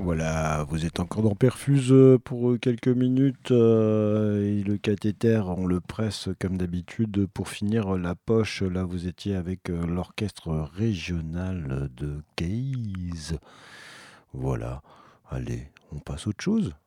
Voilà, vous êtes encore dans Perfuse pour quelques minutes et le cathéter, on le presse comme d'habitude pour finir la poche. Là, vous étiez avec l'orchestre régional de Guise. Voilà, allez, on passe à autre chose.